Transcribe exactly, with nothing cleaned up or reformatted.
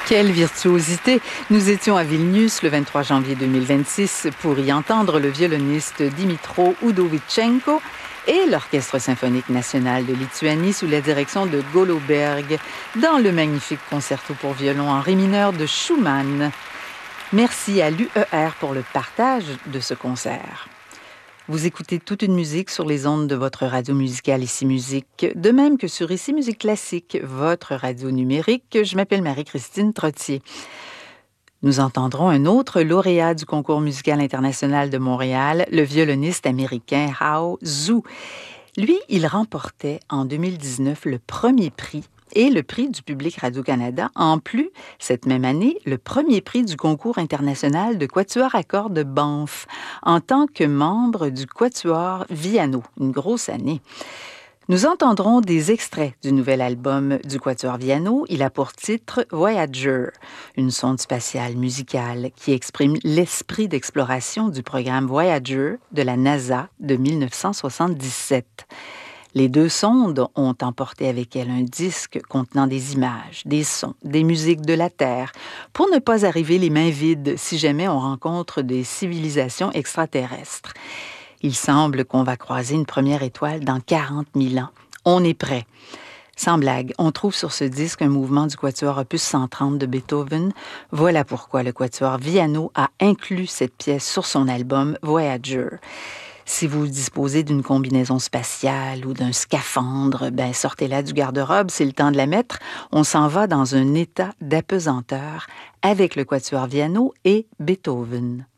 Quelle virtuosité! Nous étions à Vilnius le vingt-trois janvier deux mille vingt-six pour y entendre le violoniste Dimitro Udovichenko et l'Orchestre symphonique national de Lituanie sous la direction de Goloberg dans le magnifique concerto pour violon en ré mineur de Schumann. Merci à l'U E R pour le partage de ce concert. Vous écoutez toute une musique sur les ondes de votre radio musicale Ici Musique, de même que sur Ici Musique Classique, votre radio numérique. Je m'appelle Marie-Christine Trottier. Nous entendrons un autre lauréat du Concours musical international de Montréal, le violoniste américain Hao Zhu. Lui, il remportait en deux mille dix-neuf le premier prix et le prix du public Radio-Canada, en plus, cette même année, le premier prix du concours international de quatuor à cordes de Banff, en tant que membre du quatuor Viano, une grosse année. Nous entendrons des extraits du nouvel album du quatuor Viano. Il a pour titre Voyager, une sonde spatiale musicale qui exprime l'esprit d'exploration du programme Voyager de la NASA de mille neuf cent soixante-dix-sept. Les deux sondes ont emporté avec elles un disque contenant des images, des sons, des musiques de la Terre, pour ne pas arriver les mains vides si jamais on rencontre des civilisations extraterrestres. Il semble qu'on va croiser une première étoile dans quarante mille ans. On est prêt. Sans blague, on trouve sur ce disque un mouvement du quatuor opus cent trente de Beethoven. Voilà pourquoi le quatuor Viano a inclus cette pièce sur son album Voyager. Si vous disposez d'une combinaison spatiale ou d'un scaphandre, ben sortez-la du garde-robe, c'est le temps de la mettre. On s'en va dans un état d'apesanteur avec le quatuor Viano et Beethoven.